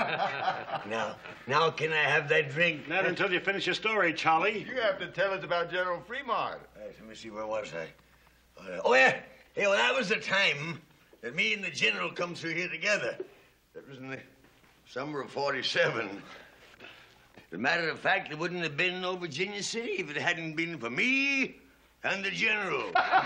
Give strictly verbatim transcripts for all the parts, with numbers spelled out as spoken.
Now, now can I have that drink? Not until you finish your story, Charlie. You have to tell us about General Fremont. Right, let me see, where was I? Uh, oh, yeah. Hey, well, that was the time that me and the general come through here together. That was in the summer of forty-seven. As a matter of fact, there wouldn't have been no Virginia City if it hadn't been for me and the general.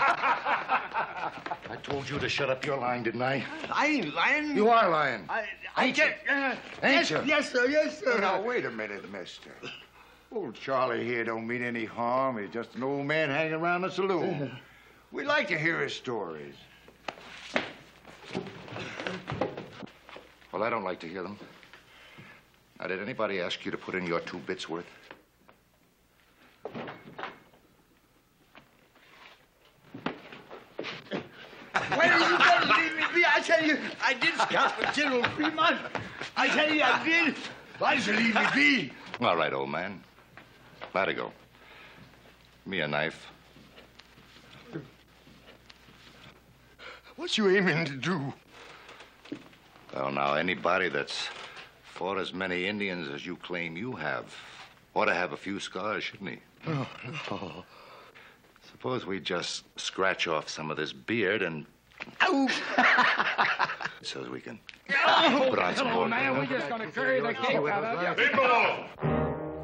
I told you to shut up your lying, didn't I? I ain't lying. You are lying. I, I Ain't can't. Uh, Ain't yes, you? yes, sir, yes, sir. Now, wait a minute, mister. Old Charlie here don't mean any harm. He's just an old man hanging around the saloon. We like to hear his stories. Well, I don't like to hear them. Now, did anybody ask you to put in your two bits worth? Why did you guys leave me be? I tell you, I did scout for General Fremont. I tell you, I did. Why did you leave me be? All right, old man. Let it go. Give me a knife. What you aiming to do? Well, now, anybody that's fought as many Indians as you claim you have ought to have a few scars, shouldn't he? Oh, no. Suppose we just scratch off some of this beard and... Ow! so as we can put on some more. Man, we're just gonna carry the cake out of you. People!